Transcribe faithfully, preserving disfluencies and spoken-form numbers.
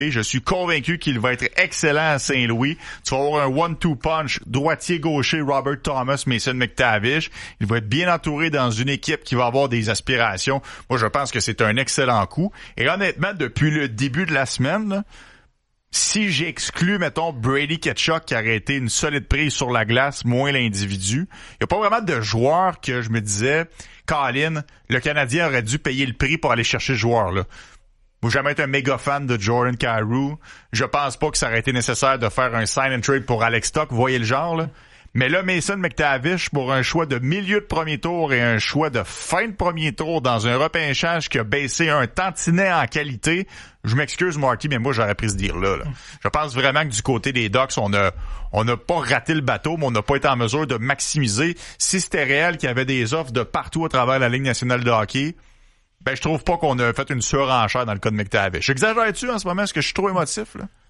Je suis convaincu qu'il va être excellent à Saint-Louis. Tu vas avoir un one-two punch, droitier-gaucher Robert Thomas, Mason McTavish. Il va être bien entouré dans une équipe qui va avoir des aspirations. Moi, je pense que c'est un excellent coup. Et honnêtement, depuis le début de la semaine, là, si j'exclus, mettons, Brady Tkachuk qui aurait été une solide prise sur la glace, moins l'individu, il n'y a pas vraiment de joueur que je me disais, Colin, le Canadien aurait dû payer le prix pour aller chercher ce joueur-là. Moi, j'ai jamais été un méga fan de Jordan Kyrou. Je pense pas que ça aurait été nécessaire de faire un sign and trade pour Alex Tuch, vous voyez le genre, là. Mais là, Mason McTavish, pour un choix de milieu de premier tour et un choix de fin de premier tour dans un repêchage qui a baissé un tantinet en qualité, je m'excuse, Marty, mais moi, j'aurais pris ce deal-là, là. Je pense vraiment que du côté des Ducks, on a, on n'a pas raté le bateau, mais on n'a pas été en mesure de maximiser. Si c'était réel qu'il y avait des offres de partout à travers la Ligue nationale de hockey, ben, je trouve pas qu'on a fait une surenchère dans le cas de McTavish. J'exagère-tu en ce moment? Est-ce que je suis trop émotif, là?